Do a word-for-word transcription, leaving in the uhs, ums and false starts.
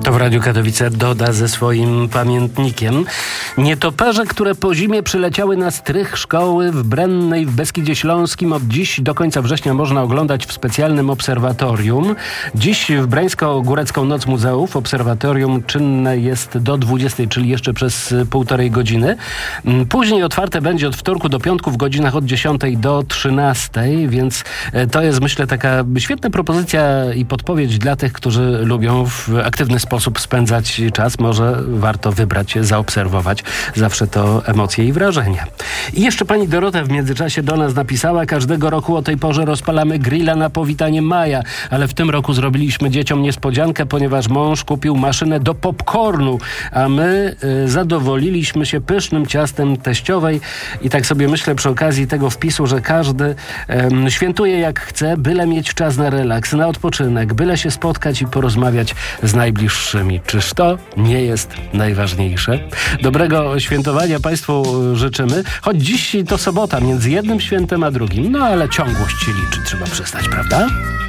W Radiu Katowice Doda ze swoim pamiętnikiem. Nietoperze, które po zimie przyleciały na strych szkoły w Brennej w Beskidzie Śląskim, od dziś do końca września można oglądać w specjalnym obserwatorium. Dziś w Brańsko-Górecką Noc Muzeów obserwatorium czynne jest do dwudziestej, czyli jeszcze przez półtorej godziny. Później otwarte będzie od wtorku do piątku w godzinach od dziesiątej do trzynastej, więc to jest, myślę, taka świetna propozycja i podpowiedź dla tych, którzy lubią w aktywny sposób spędzać czas. Może warto wybrać, zaobserwować. Zawsze to emocje i wrażenia. I jeszcze pani Dorota w międzyczasie do nas napisała: każdego roku o tej porze rozpalamy grilla na powitanie maja, ale w tym roku zrobiliśmy dzieciom niespodziankę, ponieważ mąż kupił maszynę do popcornu, a my y, zadowoliliśmy się pysznym ciastem teściowej. I tak sobie myślę przy okazji tego wpisu, że każdy y, świętuje jak chce, byle mieć czas na relaks, na odpoczynek, byle się spotkać i porozmawiać z najbliższymi. Czyż to nie jest najważniejsze? Dobrego świętowania Państwu życzymy, choć dziś to sobota, między jednym świętem a drugim. No ale ciągłość się liczy, trzeba przestać, prawda?